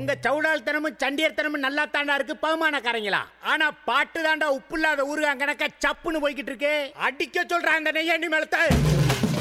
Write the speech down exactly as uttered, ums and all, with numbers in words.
உங்க சவுடால்தனமும் சண்டியர்த்தனமும் நல்லா தாண்டா இருக்கு பகுமானக்காரங்களா. ஆனா பாட்டு தாண்டா உப்பு இல்லாத ஊருகா கணக்க சப்புன்னு போய்கிட்டு இருக்கு. அடிக்க சொல்றான் அந்த நெய்யாண்டி மேலத்தை.